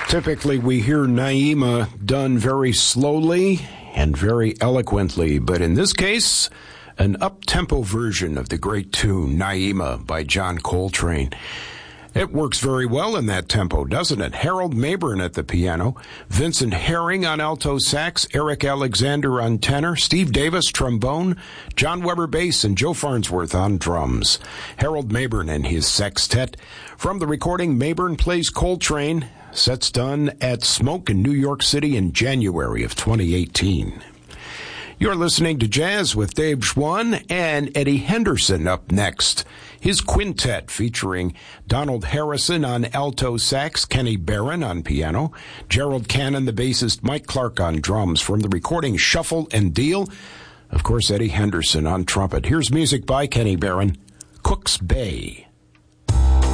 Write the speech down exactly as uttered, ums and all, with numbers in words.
Typically, we hear Naima done very slowly and very eloquently, but in this case, an up-tempo version of the great tune, Naima, by John Coltrane. It works very well in that tempo, doesn't it? Harold Mabern at the piano, Vincent Herring on alto sax, Eric Alexander on tenor, Steve Davis trombone, John Weber bass, and Joe Farnsworth on drums. Harold Mabern and his sextet. From the recording, Mabern Plays Coltrane, sets done at Smoke in New York City in January of twenty eighteen. You're listening to Jazz with Dave Schwann and Eddie Henderson up next. His quintet featuring Donald Harrison on alto sax, Kenny Barron on piano, Gerald Cannon, the bassist, Mike Clark on drums. From the recording Shuffle and Deal, of course, Eddie Henderson on trumpet. Here's music by Kenny Barron, Cook's Bay.